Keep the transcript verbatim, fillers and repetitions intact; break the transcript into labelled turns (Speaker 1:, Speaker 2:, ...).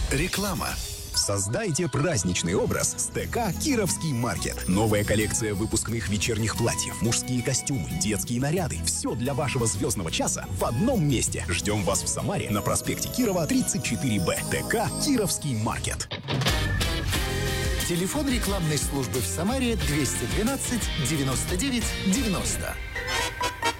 Speaker 1: Реклама.
Speaker 2: Создайте праздничный образ с ТК «Кировский маркет». Новая коллекция выпускных вечерних платьев, мужские костюмы, детские наряды. Все для вашего звездного часа в одном месте. Ждем вас в Самаре на проспекте Кирова, тридцать четыре Б. ТК «Кировский маркет».
Speaker 1: Телефон рекламной службы в Самаре двести двенадцать девяносто девять девяносто.